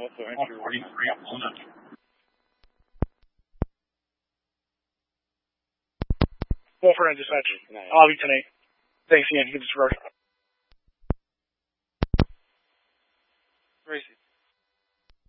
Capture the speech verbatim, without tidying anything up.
Also enter forty-three on Luna. Wolfer and dispatch. I'll be tonight. Thanks again. Good to work. Tracy.